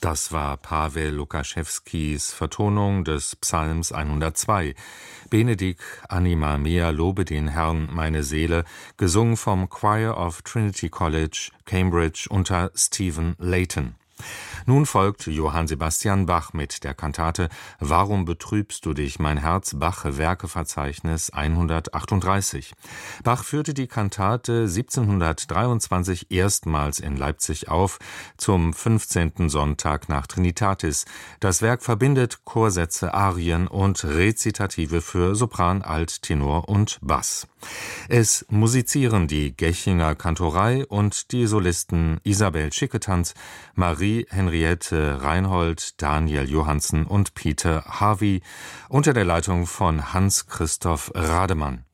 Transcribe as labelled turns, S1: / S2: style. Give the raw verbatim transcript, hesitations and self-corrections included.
S1: Das war Paweł Lukaschewskis Vertonung des Psalms hundertzwei. Benedikt anima mea, lobe den Herrn meine Seele, gesungen vom Choir of Trinity College, Cambridge unter Stephen Layton. Nun folgt Johann Sebastian Bach mit der Kantate »Warum betrübst du dich, mein Herz«, Bach-Werkeverzeichnis hundertachtunddreißig. Bach führte die Kantate siebzehnhundertdreiundzwanzig erstmals in Leipzig auf, zum fünfzehnten Sonntag nach Trinitatis. Das Werk verbindet Chorsätze, Arien und Rezitative für Sopran, Alt, Tenor und Bass. Es musizieren die Gechinger Kantorei und die Solisten Isabel Schicketanz, Marie Henriette Reinhold, Daniel Johansen und Peter Harvey unter der Leitung von Hans-Christoph Rademann.